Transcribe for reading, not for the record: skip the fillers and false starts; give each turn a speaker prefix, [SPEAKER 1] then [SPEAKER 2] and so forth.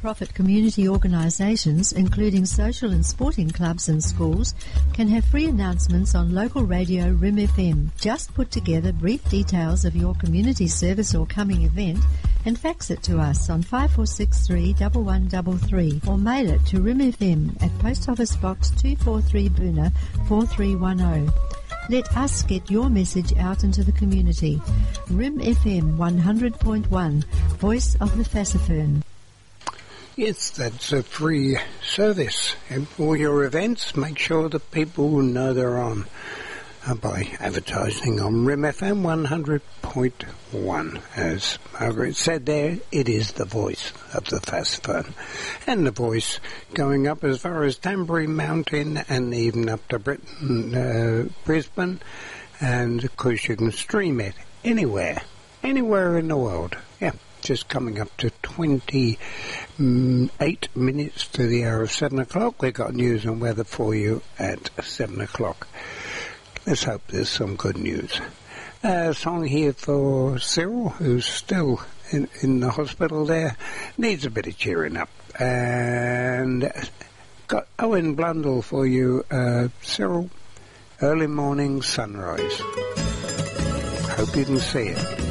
[SPEAKER 1] not-for-profit community organisations, including social and sporting clubs and schools, can have free announcements on local radio Rim FM. Just put together brief details of your community service or coming event and fax it to us on 5463 1133 or mail it to Rim FM at Post Office Box 243 Boona 4310. Let us get your message out into the community. Rim FM 100.1, Voice of the Fassifern.
[SPEAKER 2] Yes, that's a free service. And for your events, make sure that people know they're on by advertising on Rim FM 100.1. As Margaret said there, it is the voice of the Fassifern. And the voice going up as far as Tambury Mountain and even up to Brisbane. And of course you can stream it anywhere in the world. Yeah, just coming up to 28 minutes to the hour of 7 o'clock. We've got news and weather for you at 7 o'clock. Let's hope there's some good news. A song here for Cyril, who's still in the hospital there. Needs a bit of cheering up. And got Owen Blundell for you, Cyril. Early Morning Sunrise. Hope you can see it.